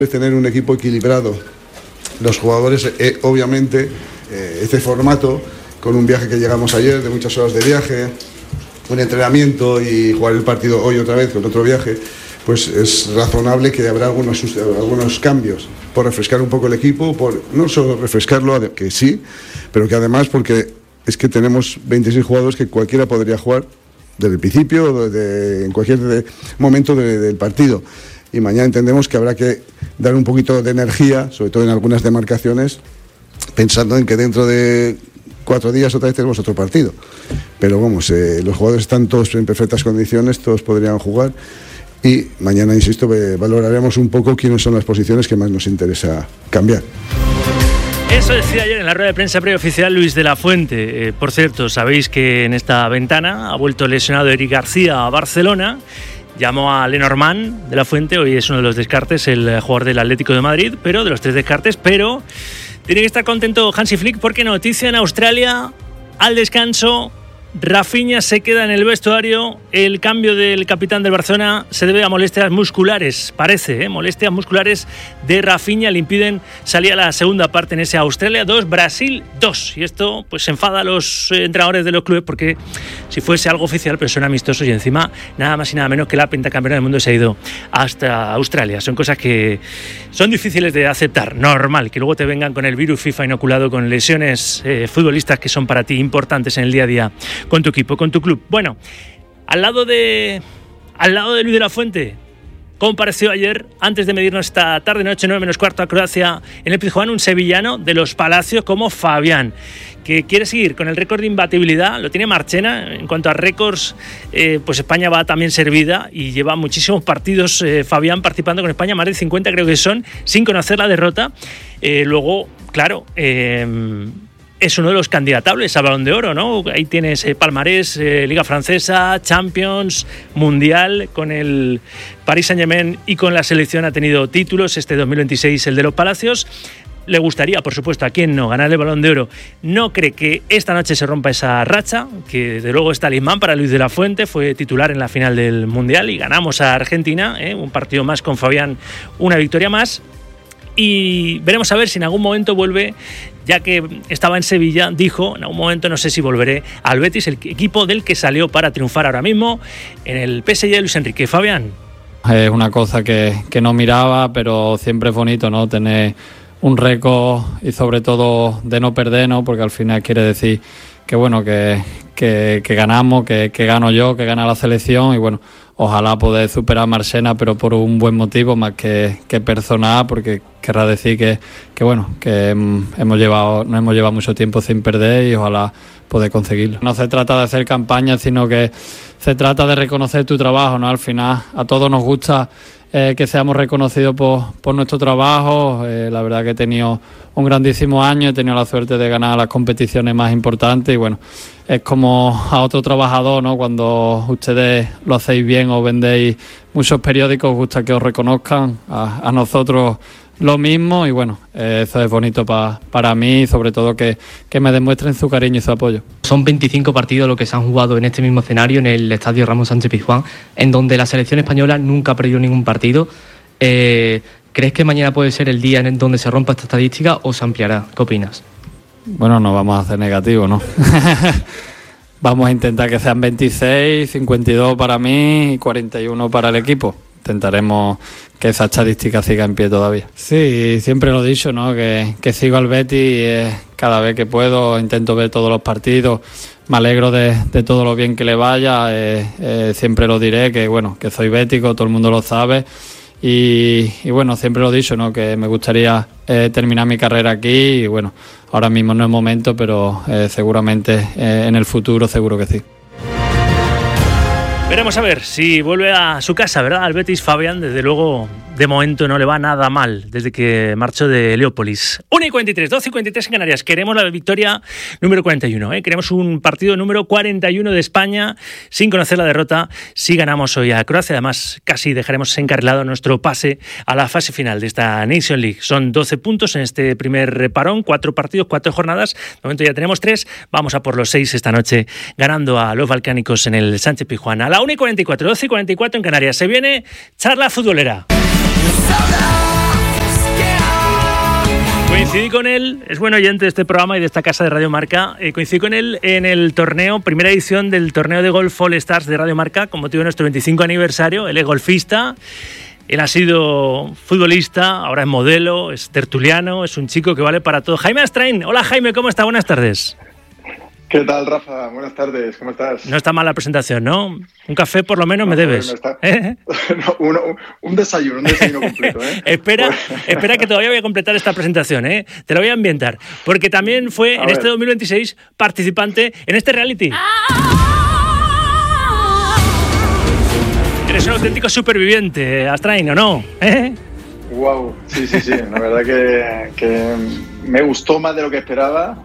Es tener un equipo equilibrado. Los jugadores, obviamente, este formato, con un viaje que llegamos ayer, de muchas horas de viaje, un entrenamiento y jugar el partido hoy otra vez con otro viaje, pues es razonable que habrá algunos cambios por refrescar un poco el equipo, por no solo refrescarlo, que sí, pero que además porque es que tenemos 26 jugadores que cualquiera podría jugar desde el principio, en cualquier momento del partido. Y mañana entendemos que habrá que dar un poquito de energía, sobre todo en algunas demarcaciones, pensando en que dentro de 4 días otra vez tenemos otro partido. Pero vamos, los jugadores están todos en perfectas condiciones, todos podrían jugar. Y mañana, insisto, valoraremos un poco quiénes son las posiciones que más nos interesa cambiar. Eso decía ayer en la rueda de prensa preoficial Luis de la Fuente. Por cierto, sabéis que en esta ventana ha vuelto lesionado Eric García a Barcelona. Llamó a Lenormand de la Fuente, hoy es uno de los descartes, el jugador del Atlético de Madrid, pero de los 3 descartes, pero tiene que estar contento Hansi Flick porque noticia en Australia, al descanso, Rafinha se queda en el vestuario. El cambio del capitán del Barcelona se debe a molestias musculares, parece, molestias musculares de Rafinha le impiden salir a la segunda parte en ese Australia 2, Brasil 2. Y esto pues enfada a los entrenadores de los clubes porque si fuese algo oficial, pero son amistosos y encima nada más y nada menos que la pentacampeona del mundo se ha ido hasta Australia. Son cosas que son difíciles de aceptar, normal, que luego te vengan con el virus FIFA inoculado, con lesiones futbolistas que son para ti importantes en el día a día con tu equipo, con tu club. Bueno, al lado de Luis de la Fuente, compareció ayer, antes de medirnos esta tarde-noche, 9:15 a Croacia, en el Pizjuán, un sevillano de los Palacios como Fabián, que quiere seguir con el récord de imbatibilidad. Lo tiene Marchena. En cuanto a récords, pues España va también servida y lleva muchísimos partidos Fabián participando con España, más de 50 creo que son, sin conocer la derrota. Luego, claro, es uno de los candidatables a Balón de Oro, ¿no? Ahí tienes palmarés, Liga Francesa, Champions, Mundial, con el Paris Saint-Germain y con la selección ha tenido títulos, este 2026 el de los Palacios. Le gustaría, por supuesto, a quien no, ganar el Balón de Oro. No cree que esta noche se rompa esa racha, que desde luego es talismán para Luis de la Fuente, fue titular en la final del Mundial y ganamos a Argentina, un partido más con Fabián, una victoria más. Y veremos a ver si en algún momento vuelve, ya que estaba en Sevilla, dijo, en algún momento no sé si volveré al Betis, el equipo del que salió para triunfar ahora mismo en el PSG de Luis Enrique. Fabián. Es una cosa que no miraba, pero siempre es bonito, ¿no? Tener un récord y sobre todo de no perder, ¿no? Porque al final quiere decir que bueno, que ganamos, que gano yo, que gana la selección y bueno, ojalá poder superar a Marchena, pero por un buen motivo más que personal, porque querrá decir que bueno, que nos hemos llevado mucho tiempo sin perder y ojalá poder conseguirlo. No se trata de hacer campaña, sino que se trata de reconocer tu trabajo, ¿no? Al final a todos nos gusta que seamos reconocidos por nuestro trabajo. La verdad que he tenido un grandísimo año, he tenido la suerte de ganar las competiciones más importantes y bueno, es como a otro trabajador, ¿no? Cuando ustedes lo hacéis bien o vendéis muchos periódicos, os gusta que os reconozcan, a nosotros lo mismo y bueno, eso es bonito para mí y sobre todo que me demuestren su cariño y su apoyo. Son 25 partidos los que se han jugado en este mismo escenario, en el Estadio Ramón Sánchez Pizjuán, en donde la selección española nunca ha perdido ningún partido. ¿Crees que mañana puede ser el día en donde se rompa esta estadística o se ampliará? ¿Qué opinas? Bueno, no vamos a hacer negativo, ¿no? Vamos a intentar que sean 26, 52 para mí y 41 para el equipo. Intentaremos que esa estadística siga en pie todavía. Sí, siempre lo he dicho, ¿no? Que sigo al Betis cada vez que puedo, intento ver todos los partidos, me alegro de todo lo bien que le vaya, siempre lo diré, que bueno, que soy bético, todo el mundo lo sabe y bueno, siempre lo he dicho, ¿no? Que me gustaría terminar mi carrera aquí y bueno, ahora mismo no es momento, pero seguramente en el futuro seguro que sí. Veremos a ver si vuelve a su casa, ¿verdad? Al Betis, Fabián, desde luego, de momento no le va nada mal desde que marchó de Leópolis. 1:43, 12:43 en Canarias. Queremos la victoria número 41, ¿eh? Queremos un partido número 41 de España sin conocer la derrota si ganamos hoy a Croacia. Además, casi dejaremos encarrilado nuestro pase a la fase final de esta Nation League. Son 12 puntos en este primer parón, 4 partidos, 4 jornadas. De momento ya tenemos 3. Vamos a por los 6 esta noche, ganando a los balcánicos en el Sánchez Pizjuán. A la 1:44, 12:44 en Canarias. Se viene charla futbolera. Coincidí con él, es buen oyente de este programa y de esta casa de Radio Marca. Coincidí con él en el torneo, primera edición del torneo de golf All Stars de Radio Marca, con motivo de nuestro 25 aniversario. Él es golfista, él ha sido futbolista, ahora es modelo, es tertuliano, es un chico que vale para todo. Jaime Astrain, hola Jaime, ¿cómo está? Buenas tardes. ¿Qué tal, Rafa? Buenas tardes, ¿cómo estás? No está mal la presentación, ¿no? Un café por lo menos me debes. No, un desayuno completo, ¿eh? Espera que todavía voy a completar esta presentación, ¿eh? Te lo voy a ambientar. Porque también fue en este 2026 participante en este reality. Eres un auténtico superviviente, Astrain, ¿o no? Wow, sí. La verdad que me gustó más de lo que esperaba.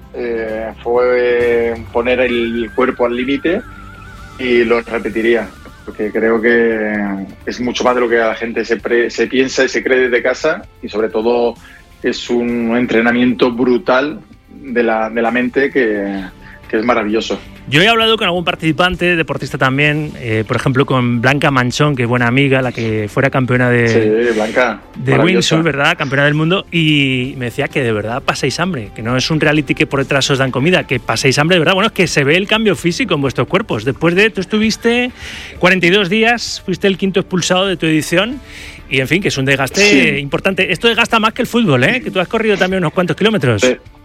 Fue poner el cuerpo al límite y lo repetiría, porque creo que es mucho más de lo que la gente se piensa y se cree desde casa, y sobre todo es un entrenamiento brutal de la mente que es maravilloso. Yo he hablado con algún participante, deportista también, por ejemplo con Blanca Manchón, que es buena amiga, la que fuera campeona de Wingsuit, ¿verdad? Campeona del mundo, y me decía que de verdad pasáis hambre, que no es un reality que por detrás os dan comida, que pasáis hambre de verdad. Bueno, es que se ve el cambio físico en vuestros cuerpos. Después de, tú estuviste 42 días, fuiste el quinto expulsado de tu edición, y en fin, que es un desgaste importante. Esto desgasta más que el fútbol, ¿eh? Que tú has corrido también unos cuantos kilómetros.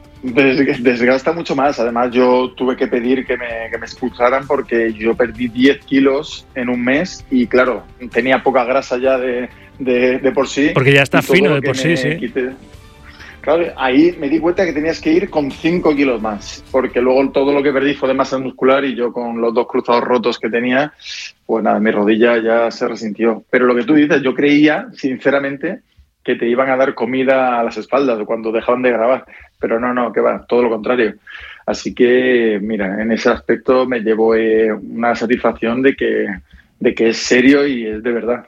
Desgasta mucho más. Además, yo tuve que pedir que me expulsaran porque yo perdí 10 kilos en un mes y, claro, tenía poca grasa ya de por sí. Porque ya está fino de por sí, sí. Claro, ahí me di cuenta que tenías que ir con 5 kilos más, porque luego todo lo que perdí fue de masa muscular y yo con los 2 cruzados rotos que tenía, pues nada, mi rodilla ya se resintió. Pero lo que tú dices, yo creía, sinceramente, que te iban a dar comida a las espaldas cuando dejaban de grabar. Pero no, que va, todo lo contrario. Así que, mira, en ese aspecto me llevo una satisfacción de que es serio y es de verdad.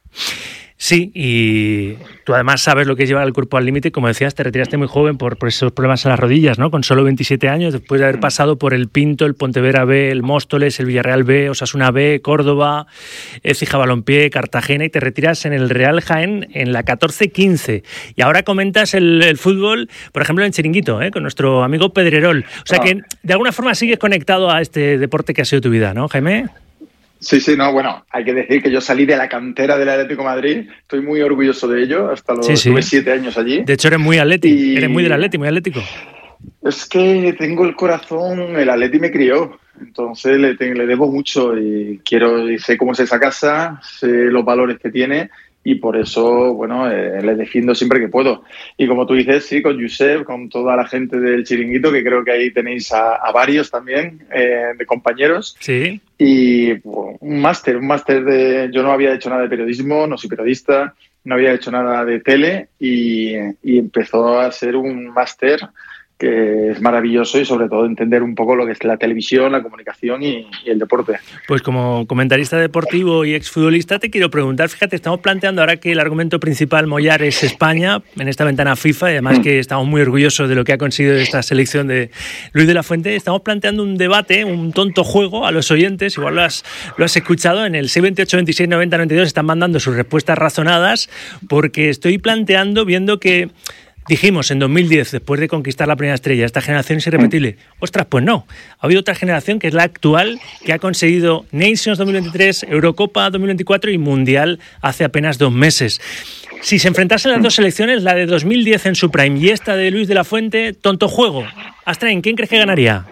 Sí, y tú además sabes lo que es llevar el cuerpo al límite. Como decías, te retiraste muy joven por esos problemas en las rodillas, ¿no? Con solo 27 años, después de haber pasado por el Pinto, el Pontevedra B, el Móstoles, el Villarreal B, Osasuna B, Córdoba, Écija Balompié, Cartagena, y te retiras en el Real Jaén en la 14-15. Y ahora comentas el fútbol, por ejemplo, en Chiringuito, con nuestro amigo Pedrerol. O sea que de alguna forma sigues conectado a este deporte que ha sido tu vida, ¿no, Jaime? Sí, no, bueno, hay que decir que yo salí de la cantera del Atlético de Madrid, estoy muy orgulloso de ello, hasta los tuve 7 años allí. De hecho, eres muy atlético, eres muy del Atleti, muy atlético. Es que tengo el corazón, el Atleti me crió, entonces le debo mucho y sé cómo es esa casa, sé los valores que tiene y por eso, bueno, le defiendo siempre que puedo. Y como tú dices, sí, con Josep, con toda la gente del Chiringuito, que creo que ahí tenéis a varios también, de compañeros. Sí. Y un máster yo no había hecho nada de periodismo, no soy periodista, no había hecho nada de tele y empezó a ser un máster que es maravilloso y sobre todo entender un poco lo que es la televisión, la comunicación y el deporte. Pues como comentarista deportivo y exfutbolista te quiero preguntar, fíjate, estamos planteando ahora que el argumento principal Mollar es España en esta ventana FIFA y además que estamos muy orgullosos de lo que ha conseguido esta selección de Luis de la Fuente, estamos planteando un debate, un tonto juego a los oyentes, igual lo has escuchado en el 628 26 90 92, están mandando sus respuestas razonadas porque estoy planteando, viendo que dijimos en 2010, después de conquistar la primera estrella, esta generación es irrepetible. Ostras, pues no. Ha habido otra generación que es la actual, que ha conseguido Nations 2023, Eurocopa 2024 y Mundial hace apenas 2 meses. Si se enfrentasen las dos selecciones, la de 2010 en su prime y esta de Luis de la Fuente, tonto juego. Astrain, ¿quién crees que ganaría?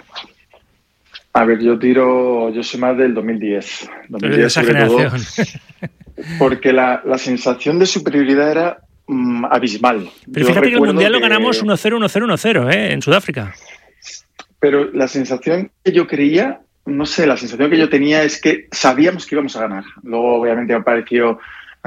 A ver, yo soy más del 2010. 2010 de esa generación. Todo, porque la sensación de superioridad era abismal. Pero fíjate que el Mundial lo ganamos 1-0, 1-0, 1-0, en Sudáfrica. Pero la sensación que yo creía, no sé, la sensación que yo tenía es que sabíamos que íbamos a ganar. Luego, obviamente, han aparecido,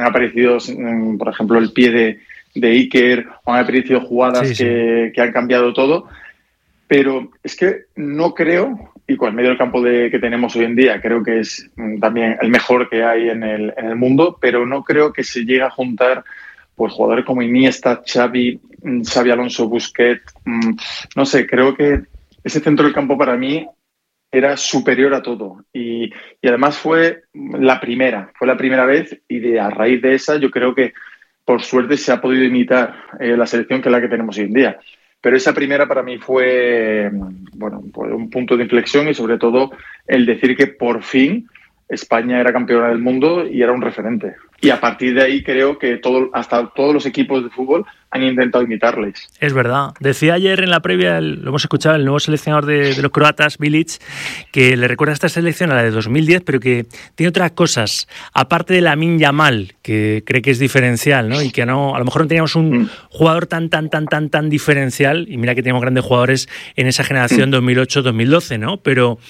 por ejemplo, el pie de Iker, o han aparecido jugadas que han cambiado todo. Pero es que no creo, y con el medio del campo que tenemos hoy en día, creo que es también el mejor que hay en el mundo, pero no creo que se llegue a juntar pues jugadores como Iniesta, Xavi Alonso, Busquets, no sé, creo que ese centro del campo para mí era superior a todo y además fue la primera vez y a raíz de esa yo creo que por suerte se ha podido imitar la selección que es la que tenemos hoy en día. Pero esa primera para mí fue, bueno, pues un punto de inflexión y sobre todo el decir que por fin España era campeona del mundo y era un referente. Y a partir de ahí creo que hasta todos los equipos de fútbol han intentado imitarles. Es verdad. Decía ayer en la previa, lo hemos escuchado, el nuevo seleccionador de los croatas, Bilic, que le recuerda esta selección a la de 2010, pero que tiene otras cosas. Aparte de Lamine Yamal, que cree que es diferencial, ¿no? Y que no, a lo mejor no teníamos un jugador tan diferencial, y mira que teníamos grandes jugadores en esa generación 2008-2012, ¿no?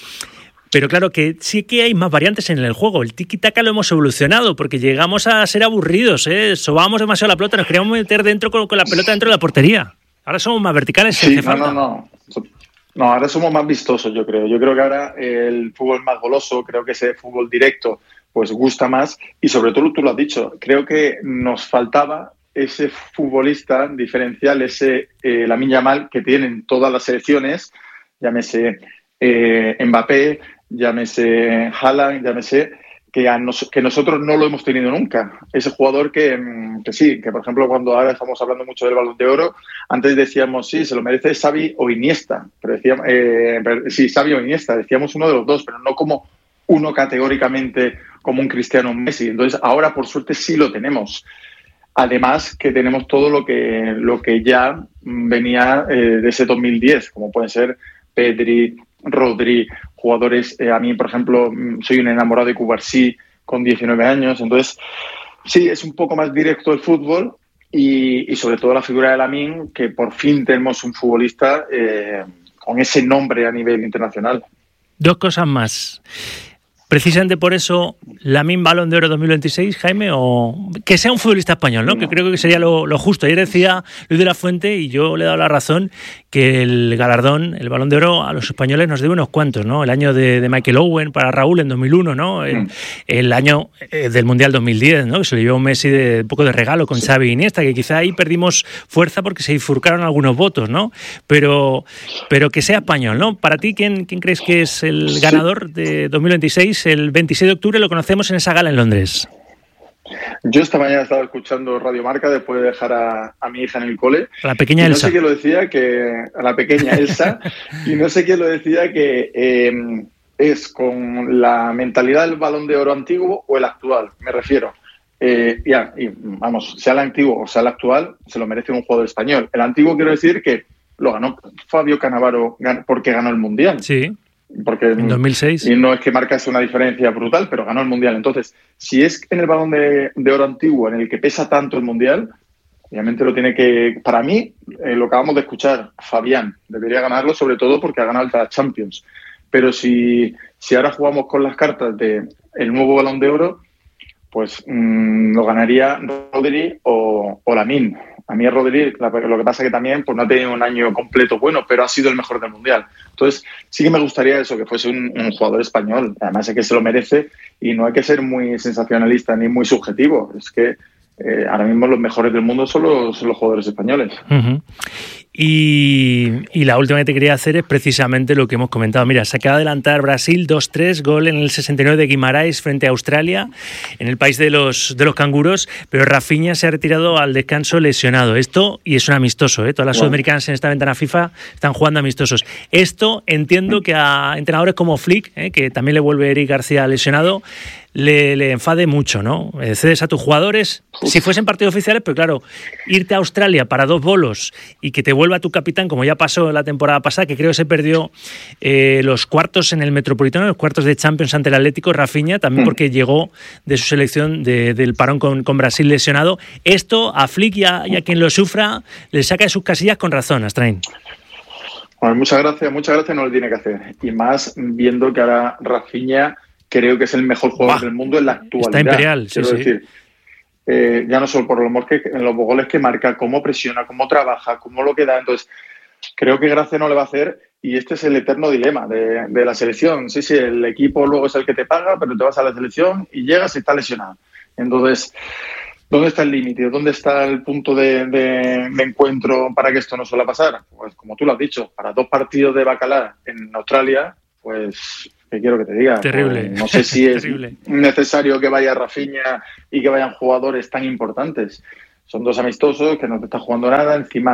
Pero claro que sí que hay más variantes en el juego. El tiki-taka lo hemos evolucionado porque llegamos a ser aburridos, ¿eh? Sobábamos demasiado la pelota, nos queríamos meter dentro con la pelota dentro de la portería. Ahora somos más verticales. Sí, no, ahora somos más vistosos, yo creo. Yo creo que ahora el fútbol más goloso, creo que ese fútbol directo pues gusta más y sobre todo tú lo has dicho, creo que nos faltaba ese futbolista diferencial, ese Lamine Yamal que tienen todas las selecciones, llámese Mbappé, llámese Haaland, llámese que nosotros no lo hemos tenido nunca. Ese jugador que sí, que por ejemplo cuando ahora estamos hablando mucho del Balón de Oro, antes decíamos sí, se lo merece Xavi o Iniesta, pero decíamos, sí, Xavi o Iniesta, decíamos uno de los dos, pero no como uno categóricamente como un Cristiano o un Messi. Entonces ahora por suerte sí lo tenemos. Además que tenemos todo lo que ya venía de ese 2010, como pueden ser Pedri, Rodri, jugadores, a mí, por ejemplo, soy un enamorado de Cubarsí con 19 años, entonces sí, es un poco más directo el fútbol y sobre todo la figura de Lamine, que por fin tenemos un futbolista con ese nombre a nivel internacional. Dos cosas más. Precisamente por eso, Lamine Balón de Oro 2026, Jaime, o que sea un futbolista español, ¿no? Que creo que sería lo justo. Ayer decía Luis de la Fuente, y yo le he dado la razón, que el galardón, el Balón de Oro, a los españoles nos debe unos cuantos, ¿no? El año de Michael Owen para Raúl en 2001, ¿no? El año del Mundial 2010, ¿no? Que se le llevó Messi de un poco de regalo con Xavi e Iniesta, que quizá ahí perdimos fuerza porque se bifurcaron algunos votos, ¿no? Pero que sea español, ¿no? Para ti, ¿quién crees que es el ganador de 2026? El 26 de octubre lo conocemos en esa gala en Londres. Yo esta mañana estaba escuchando Radio Marca después de dejar a mi hija en el cole. A la pequeña Elsa. No sé quién lo decía, a la pequeña Elsa, y no sé quién lo decía que es con la mentalidad del Balón de Oro antiguo o el actual, me refiero. Vamos, sea el antiguo o sea el actual, se lo merece un jugador español. El antiguo quiero decir que lo ganó Fabio Cannavaro porque ganó el Mundial. Sí. Porque en 2006. Y no es que marcase una diferencia brutal, pero ganó el Mundial. Entonces, si es en el Balón de Oro antiguo en el que pesa tanto el Mundial, obviamente lo tiene que... Para mí, lo acabamos de escuchar, Fabián debería ganarlo, sobre todo porque ha ganado la Champions. Pero si ahora jugamos con las cartas del nuevo Balón de Oro, pues lo ganaría Rodri o Lamine. A mí Rodri, lo que pasa que también pues no ha tenido un año completo bueno, pero ha sido el mejor del Mundial. Entonces, sí que me gustaría eso, que fuese un jugador español. Además es que se lo merece y no hay que ser muy sensacionalista ni muy subjetivo. Es que ahora mismo los mejores del mundo son los jugadores españoles. Uh-huh. Y la última que te quería hacer es precisamente lo que hemos comentado. Mira, se acaba de adelantar Brasil 2-3, gol en el 69 de Guimarães frente a Australia, en el país de los canguros, pero Rafinha se ha retirado al descanso lesionado. Esto, y es un amistoso, todas las sudamericanas en esta ventana FIFA están jugando amistosos. Esto entiendo que a entrenadores como Flick, que también le vuelve Eric García lesionado, le enfade mucho, ¿no? Cedes a tus jugadores, si fuesen partidos oficiales, pero claro, irte a Australia para 2 bolos y que te vuelva tu capitán, como ya pasó la temporada pasada, que creo que se perdió los cuartos en el Metropolitano, los cuartos de Champions ante el Atlético, Rafinha, también porque llegó de su selección del parón con Brasil lesionado. Esto a Flick y a quien lo sufra le saca de sus casillas con razón, Astrain. Bueno, muchas gracias no lo tiene que hacer. Y más viendo que ahora Rafinha creo que es el mejor jugador del mundo en la actualidad. Está imperial, quiero decir. Ya no solo por los goles que marca, cómo presiona, cómo trabaja, cómo lo que da. Entonces, creo que Gracia no le va a hacer y este es el eterno dilema de la selección. Sí, el equipo luego es el que te paga, pero te vas a la selección y llegas y está lesionado. Entonces, ¿dónde está el límite? ¿Dónde está el punto de encuentro para que esto no suele pasar? Pues como tú lo has dicho, para 2 partidos de bacalá en Australia, pues... ¿Qué quiero que te diga? Terrible. Pues no sé si es necesario que vaya Rafinha y que vayan jugadores tan importantes. Son 2 amistosos que no te está jugando nada. Encima,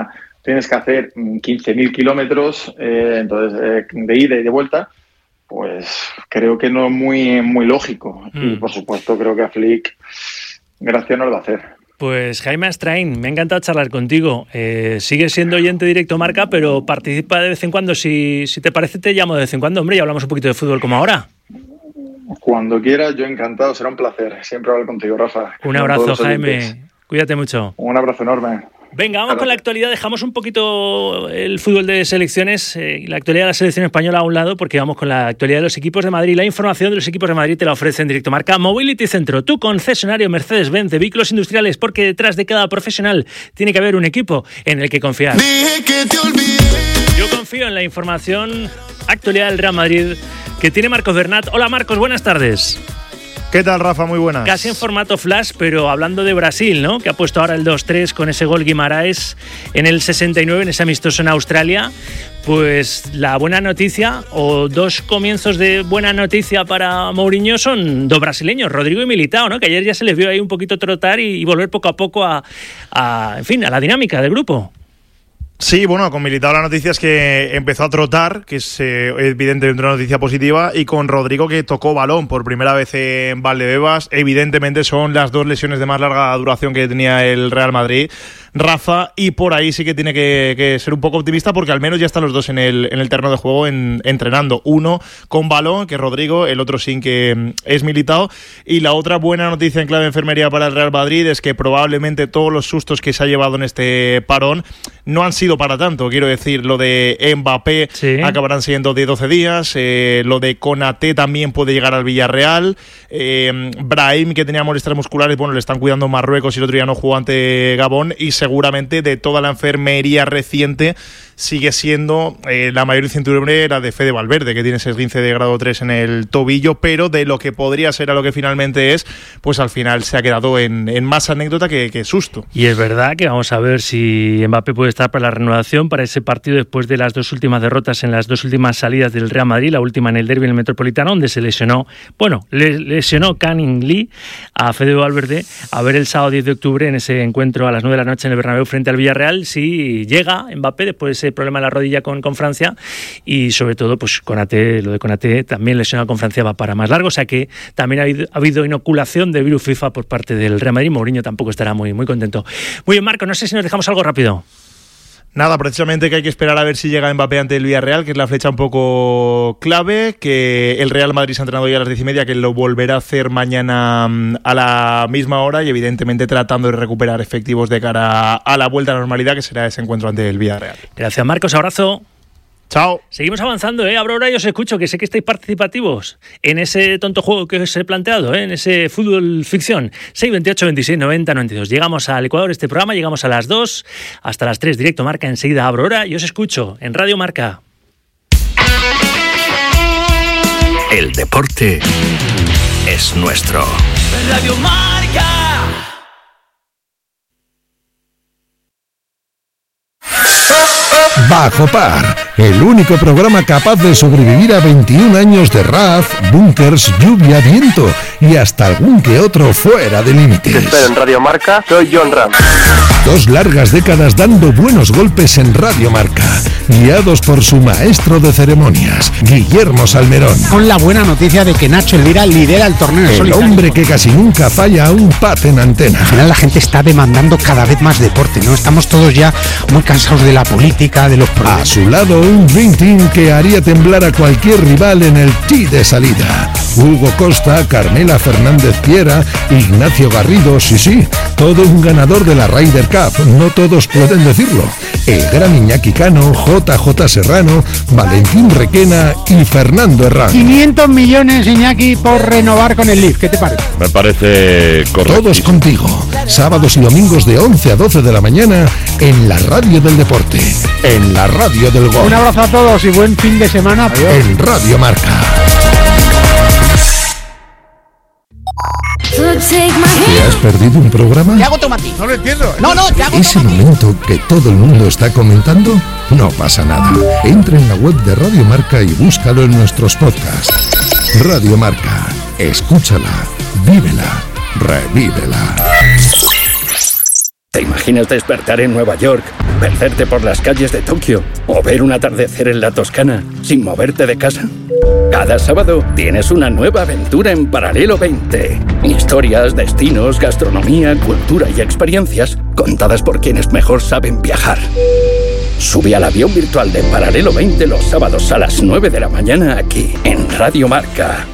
tienes que hacer 15.000 kilómetros, entonces de ida y de vuelta, pues creo que no es muy lógico. Y por supuesto creo que a Flick gracia no lo va a hacer. Pues Jaime Astrain, me ha encantado charlar contigo. Sigues siendo oyente Directo Marca, pero participa de vez en cuando. Si te parece, te llamo de vez en cuando, hombre, y hablamos un poquito de fútbol como ahora. Cuando quieras, yo encantado, será un placer siempre hablar contigo, Rafa. Un abrazo, Jaime. Cuídate mucho. Un abrazo enorme. Venga, vamos con la actualidad. Dejamos un poquito el fútbol de selecciones y la actualidad de la selección española a un lado, porque vamos con la actualidad de los equipos de Madrid. La información de los equipos de Madrid te la ofrece en Directo Marca Mobility Centro, tu concesionario Mercedes-Benz de vehículos industriales, porque detrás de cada profesional tiene que haber un equipo en el que confiar. Yo confío en la información actualidad del Real Madrid que tiene Marcos Bernat. Hola Marcos, buenas tardes. ¿Qué tal, Rafa? Muy buenas. Casi en formato flash, pero hablando de Brasil, ¿no? Que ha puesto ahora el 2-3 con ese gol Guimaraes en el 69, en ese amistoso en Australia. Pues la buena noticia, o dos comienzos de buena noticia para Mourinho, son dos brasileños, Rodrigo y Militao, ¿no? Que ayer ya se les vio ahí un poquito trotar y volver poco a poco a la dinámica del grupo. Sí, bueno, con Militao la noticia es que empezó a trotar, que es evidentemente una noticia positiva, y con Rodrigo, que tocó balón por primera vez en Valdebebas. Evidentemente son las dos lesiones de más larga duración que tenía el Real Madrid, Rafa, y por ahí sí que tiene que ser un poco optimista, porque al menos ya están los dos en el terreno de juego entrenando. Uno con balón, que es Rodrigo, el otro sin, que es Militao. Y la otra buena noticia en clave de enfermería para el Real Madrid es que probablemente todos los sustos que se ha llevado en este parón no han sido para tanto. Quiero decir, lo de Mbappé acabarán siendo de 12 días, lo de Konaté también puede llegar al Villarreal, Brahim, que tenía molestias musculares, bueno, le están cuidando en Marruecos y el otro día no jugó ante Gabón, y seguramente de toda la enfermería reciente sigue siendo la mayor incertidumbre la de Fede Valverde, que tiene ese esguince de grado 3 en el tobillo, pero de lo que podría ser a lo que finalmente es, pues al final se ha quedado en más anécdota que susto. Y es verdad que vamos a ver si Mbappé puede estar para la renovación para ese partido después de las dos últimas derrotas en las dos últimas salidas del Real Madrid, la última en el derbi en el Metropolitano, donde se lesionó Canning Lee a Fede Valverde. A ver el sábado 10 de octubre en ese encuentro a las 9 de la noche en el Bernabéu frente al Villarreal, si llega Mbappé después de ese problema en la rodilla con Francia, y sobre todo pues Konaté, lo de Konaté también lesionado con Francia va para más largo, o sea que también ha habido inoculación de virus FIFA por parte del Real Madrid. Mourinho tampoco estará muy contento. Muy bien, Marco, no sé si nos dejamos algo rápido. Nada, precisamente que hay que esperar a ver si llega Mbappé ante el Villarreal, que es la flecha un poco clave, que el Real Madrid se ha entrenado ya a las 10:30, que lo volverá a hacer mañana a la misma hora, y evidentemente tratando de recuperar efectivos de cara a la vuelta a la normalidad, que será ese encuentro ante el Villarreal. Gracias, Marcos, abrazo. Chao. Seguimos avanzando, abro ahora y os escucho, que sé que estáis participativos en ese tonto juego que os he planteado, en ese fútbol ficción. 628 26 90 92. Llegamos al Ecuador, este programa, llegamos a las 2, hasta las 3, Directo Marca, enseguida abro ahora y os escucho en Radio Marca. El deporte es nuestro. Radio Marca. Bajo Par, el único programa capaz de sobrevivir a 21 años de RAF, búnkers, lluvia, viento y hasta algún que otro fuera de límites. Te espero en Radio Marca, soy John Ram. 2 largas décadas dando buenos golpes en Radio Marca, guiados por su maestro de ceremonias, Guillermo Salmerón. Con la buena noticia de que Nacho Elvira lidera el torneo el solitario. Hombre que casi nunca falla a un pat en antena. Al final la gente está demandando cada vez más deporte, ¿no? Estamos todos ya muy cansados de la política, de los problemas. A su lado, un Dream Team que haría temblar a cualquier rival en el tee de salida. Hugo Costa, Carmela Fernández Piera, Ignacio Garrido, sí, todo un ganador de la Ryder Cup, no todos pueden decirlo. El gran Iñaki Cano, JJ Serrano, Valentín Requena y Fernando Herrán. 500 millones, Iñaki, por renovar con el Leaf, ¿qué te parece? Me parece correcto. Todos contigo, sábados y domingos de 11 a 12 de la mañana en la radio del deporte, en la radio del gol. Un abrazo a todos y buen fin de semana. Adiós. En Radio Marca. ¿Te has perdido un programa? Te hago tomatín. No lo entiendo. No, te hago ¿Ese tomatín. momento que todo el mundo está comentando? No pasa nada. Entra en la web de Radio Marca y búscalo en nuestros podcasts. Radio Marca. Escúchala, vívela, revívela. ¿Te imaginas despertar en Nueva York, perderte por las calles de Tokio o ver un atardecer en la Toscana sin moverte de casa? Cada sábado tienes una nueva aventura en Paralelo 20. Historias, destinos, gastronomía, cultura y experiencias contadas por quienes mejor saben viajar. Sube al avión virtual de Paralelo 20 los sábados a las 9 de la mañana aquí en Radio Marca.